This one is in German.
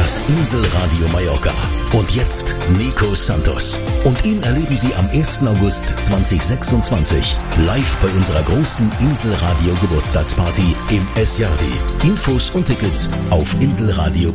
Das Inselradio Mallorca. Und jetzt Nico Santos. Und ihn erleben Sie am 1. August 2026 live bei unserer großen Inselradio Geburtstagsparty im Esjardi. Infos und Tickets auf inselradio.at.